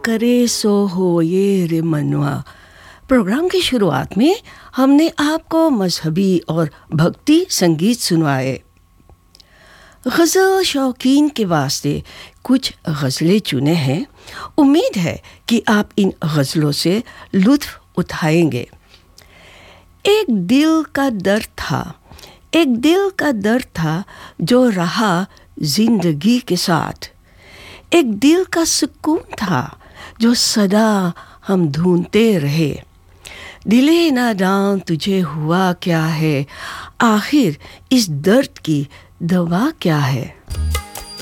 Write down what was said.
करे सो हो ये रे मनवा। प्रोग्राम की शुरुआत में हमने आपको मजहबी और भक्ति संगीत सुनवाए। गज़ल शौकीन के वास्ते कुछ गज़लें चुने हैं। उम्मीद है कि आप इन गज़लों से लुत्फ़ उठाएंगे। एक दिल का दर्द था जो रहा जिंदगी के साथ। एक दिल का सुकून था जो सदा हम ढूंढते रहे। दिले नादान तुझे हुआ क्या है, आखिर इस दर्द की दवा क्या है।